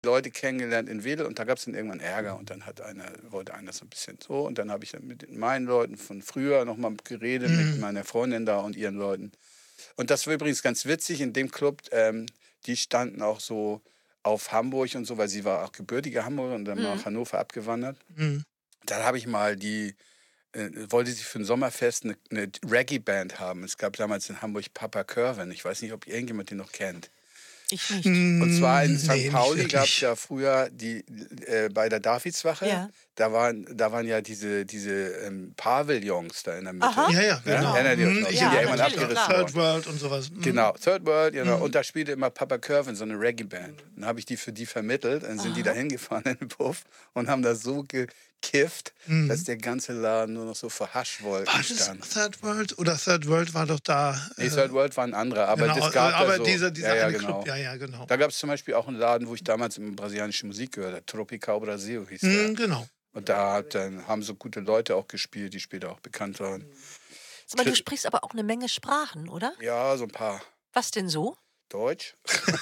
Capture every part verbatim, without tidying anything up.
Leute kennengelernt in Wedel und da gab es dann irgendwann Ärger und dann hat einer, wollte einer so ein bisschen so und dann habe ich dann mit meinen Leuten von früher nochmal geredet, mit Mhm. meiner Freundin da und ihren Leuten. Und das war übrigens ganz witzig, in dem Club, ähm, die standen auch so auf Hamburg und so, weil sie war auch gebürtige Hamburger und dann mal Mhm. nach Hannover abgewandert. Mhm. Dann habe ich mal die, äh, wollte sie für ein Sommerfest eine, eine Reggae-Band haben. Es gab damals in Hamburg Papa Kervin. Ich weiß nicht, ob irgendjemand den noch kennt. Ich nicht. Und zwar in Mm, Sankt nee, nicht Pauli gab es wirklich. ja früher die äh, bei der Davidswache, Ja. da waren, da waren ja diese, diese ähm, Pavillons da in der Mitte. Aha. Ja, ja, Ne? genau. Erinnert ihr euch Mhm, noch? Die ich sind ja Ja, irgendwann erinnere mich natürlich, noch. abgerissen Third worden. World und sowas. Mhm. Genau, Third World, genau. Mhm. Und da spielte immer Papa Kervin, so eine Reggae-Band. Dann habe ich die für die vermittelt, dann sind die da hingefahren in den Puff und haben da so gekifft, Mhm. dass der ganze Laden nur noch so vor Haschwolken War das stand. Third World? Oder Third World war doch da. Nee, äh, Third World waren andere, aber genau, das gab aber da so. dieser, dieser ja, ja, eine genau. Club, ja, ja, genau. Da gab es zum Beispiel auch einen Laden, wo ich damals immer brasilianische Musik gehört habe. Tropical Brasil hieß der. Mhm, genau. Und da hat, dann haben so gute Leute auch gespielt, die später auch bekannt waren. Aber du sprichst aber auch eine Menge Sprachen, oder? Ja, so ein paar. Was denn so? Deutsch.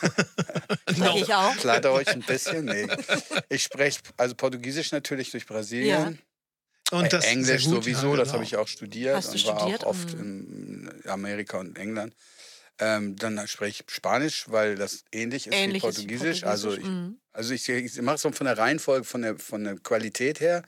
Spreche ich auch. Plattdeutsch ein bisschen, nee. Ich spreche also Portugiesisch natürlich durch Brasilien. Und das Äh, Englisch sehr gut, sowieso, ja, das genau. habe ich auch studiert Hast du und war studiert? auch oft Mhm. in Amerika und England. Ähm, dann spreche ich Spanisch, weil das ähnlich ist Ähnlich wie ist wie Portugiesisch. Also ich, Mhm. also ich, ich mache es so von der Reihenfolge, von der, von der Qualität her.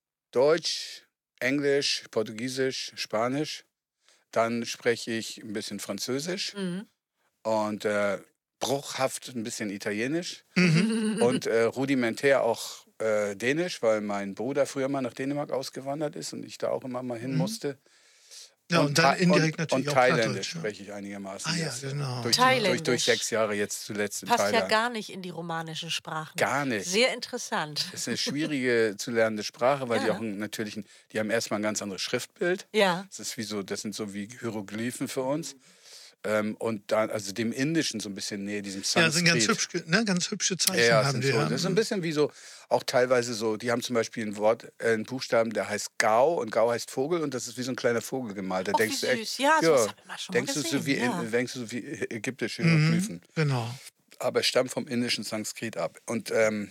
Deutsch, Englisch, Portugiesisch, Spanisch. Dann spreche ich ein bisschen Französisch Mhm. und äh, bruchhaft ein bisschen Italienisch Mhm. und äh, rudimentär auch äh, Dänisch, weil mein Bruder früher mal nach Dänemark ausgewandert ist und ich da auch immer mal hin Mhm. musste. Ja, und dann Tha- indirekt und, natürlich und auch Thailändisch Plattdeutsch. Ja. spreche ich einigermaßen Ah ja, jetzt. genau. Durch, Thailändisch. durch, durch sechs Jahre jetzt zuletzt in Passt ja Thailand. gar nicht in die romanischen Sprachen. Gar nicht. Sehr interessant. Das ist eine schwierige zu lernende Sprache, weil die Ja. auch einen, natürlich, ein, die haben erstmal ein ganz anderes Schriftbild. Ja. Das ist wie so, das sind so wie Hieroglyphen für uns. Ähm, und dann, also dem Indischen so ein bisschen näher, diesem Ja, sind ganz, Sanskrit. hübsch, ne, ganz hübsche Zeichen Ja, ja, haben sind die. so. Ja. Das ist ein bisschen wie so, auch teilweise so, die haben zum Beispiel ein Wort, äh, einen Buchstaben, der heißt Gau und Gau heißt Vogel und das ist wie so ein kleiner Vogel gemalt. Da Och, wie denkst du echt, süß. Ja, sowas hab ich mal schon mal denkst du so gesehen, wie, ja. denkst du so wie ägyptische Mhm, Hieroglyphen. genau. Aber es stammt vom indischen Sanskrit ab. Und ähm,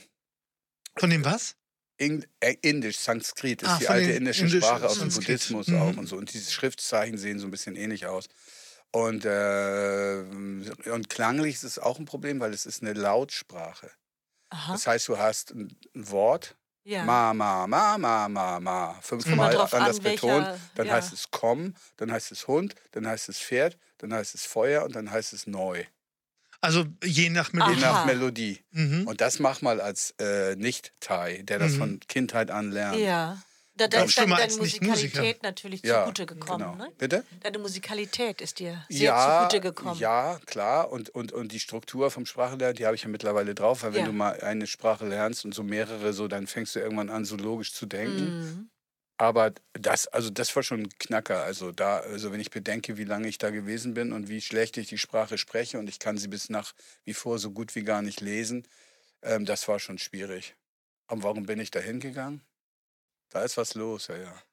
Von dem was? In, äh, Indisch, Sanskrit ist Ah, die von alte den indische indischen Sprache aus dem Sanskrit. Buddhismus Mhm. auch und so. Und diese Schriftzeichen sehen so ein bisschen ähnlich aus. Und, äh, und klanglich ist es auch ein Problem, weil es ist eine Lautsprache. Aha. Das heißt, du hast ein, ein Wort, Ja. ma, ma, ma, ma, ma, ma, Kommt fünfmal drauf anders an, betont, welcher- dann ja. heißt es komm, dann heißt es Hund, dann heißt es Pferd, dann heißt es Feuer und dann heißt es neu. Also je nach Je Aha. Melodie. nach Melodie. Mhm. Und das mach mal als äh, Nicht-Thai, der das Mhm. von Kindheit an lernt. Ja. Da, da Ja, ist schlimmer deine als nicht Musikalität Musiker. natürlich Ja, zugute gekommen. genau. Ne? Bitte? Deine Musikalität ist dir sehr Ja, zugute gekommen. ja, klar. Und, und, und die Struktur vom Sprachenlernen, die habe ich ja mittlerweile drauf. Weil wenn Ja. du mal eine Sprache lernst und so mehrere, so, dann fängst du irgendwann an, so logisch zu denken. Mhm. Aber das, also das war schon ein Knacker. Also da, also wenn ich bedenke, wie lange ich da gewesen bin und wie schlecht ich die Sprache spreche und ich kann sie bis nach wie vor so gut wie gar nicht lesen, ähm, das war schon schwierig. Und warum bin ich da hingegangen? Da ist was los, ja, ja.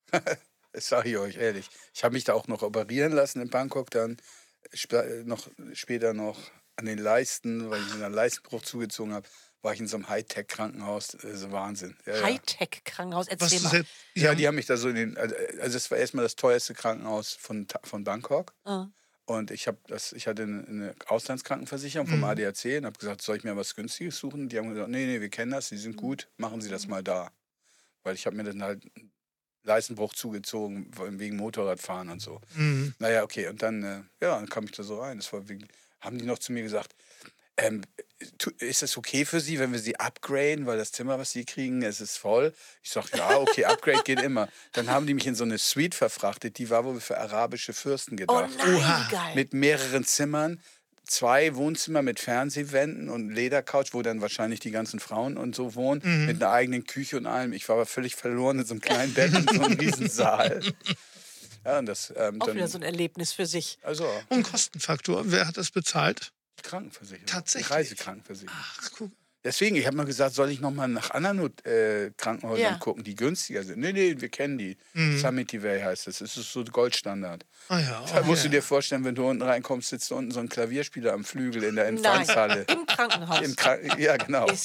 Das sage ich euch ehrlich. Ich habe mich da auch noch operieren lassen in Bangkok, dann sp noch, später noch an den Leisten, weil ich mir einen Leistenbruch zugezogen habe, war ich in so einem Hightech-Krankenhaus. Das ist Wahnsinn. Ja, ja. Hightech-Krankenhaus, Was erzähl ist mal. jetzt? Ja, die haben mich da so in den, also es war erstmal das teuerste Krankenhaus von, Ta- von Bangkok. Ah. Und ich habe das, ich hatte eine, eine Auslandskrankenversicherung vom Mhm. A D A C und habe gesagt, soll ich mir was Günstiges suchen? Die haben gesagt, nee, nee, wir kennen das, die sind gut, machen Sie das mal da. Weil ich habe mir dann halt einen Leistenbruch zugezogen wegen Motorradfahren und so. Mhm. Naja, okay, und dann, äh, ja, dann kam ich da so rein. Das war wegen, haben die noch zu mir gesagt, ähm, tu- ist es okay für Sie, wenn wir Sie upgraden, weil das Zimmer, was Sie kriegen, es ist voll? Ich sag, ja, okay, Upgrade geht immer. Dann haben die mich in so eine Suite verfrachtet, die war wohl für arabische Fürsten Oh gedacht. nein, Oha. wie geil. Mit mehreren Zimmern, zwei Wohnzimmer mit Fernsehwänden und Ledercouch, wo dann wahrscheinlich die ganzen Frauen und so wohnen, Mhm. mit einer eigenen Küche und allem. Ich war aber völlig verloren in so einem kleinen Bett in so einem riesen Saal. Ja, und das, ähm, Auch dann, wieder so ein Erlebnis für sich. also Und Kostenfaktor, wer hat das bezahlt? die Krankenversicherung. Tatsächlich? Die Reisekrankenversicherung. Ach, guck. Deswegen, ich habe mal gesagt, soll ich noch mal nach anderen äh, Krankenhäusern Ja. gucken, die günstiger sind. Nee, nee, wir kennen die. Mhm. Samity Way heißt das. Das ist so Goldstandard. Ah ja, Da musst okay. du dir vorstellen, wenn du unten reinkommst, sitzt da unten so ein Klavierspieler am Flügel in der Nein, Empfangshalle. im Krankenhaus. Im Kranken ja, genau. Ist